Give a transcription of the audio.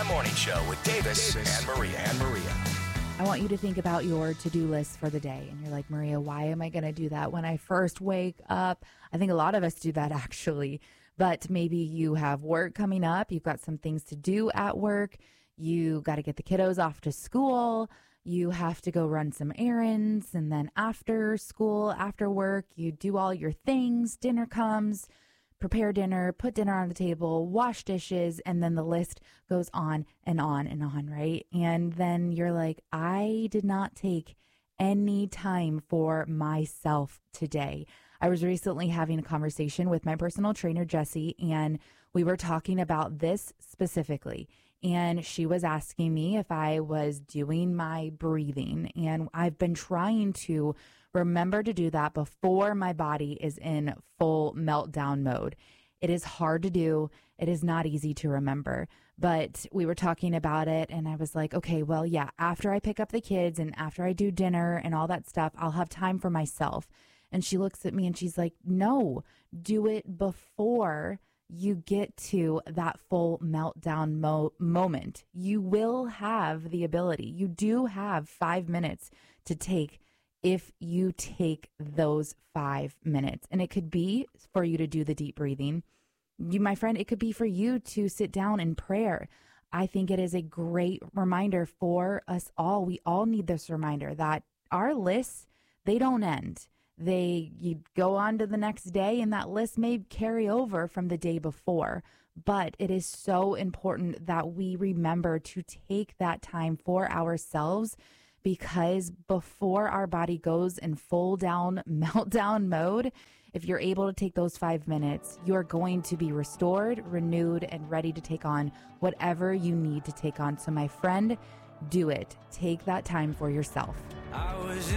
a.m. morning show with Davis and Maria. I want you to think about your to-do list for the day. And you're like, Maria, why am I going to do that when I first wake up? I think a lot of us do that actually. But maybe you have work coming up. You've got some things to do at work. You got to get the kiddos off to school. You have to go run some errands. And then after school, after work, you do all your things. Dinner comes. Prepare dinner, put dinner on the table, wash dishes, and then the list goes on and on and on, right? And then you're like, I did not take any time for myself today. I was recently having a conversation with my personal trainer, Jessie, and we were talking about this specifically. And she was asking me if I was doing my breathing. And I've been trying to remember to do that before my body is in full meltdown mode. It is hard to do. It is not easy to remember. But we were talking about it, and I was like, okay, well, yeah, after I pick up the kids and after I do dinner and all that stuff, I'll have time for myself. And she looks at me and she's like, no, do it before you get to that full meltdown moment. You will have the ability. You do have 5 minutes to take if you take those 5 minutes. And it could be for you to do the deep breathing. You, my friend, it could be for you to sit down in prayer. I think it is a great reminder for us all. We all need this reminder that our lists, they don't end. You go on to the next day, and that list may carry over from the day before. But it is so important that we remember to take that time for ourselves, because before our body goes in full down meltdown mode, if you're able to take those 5 minutes, you're going to be restored, renewed, and ready to take on whatever you need to take on. So my friend, do it. Take that time for yourself.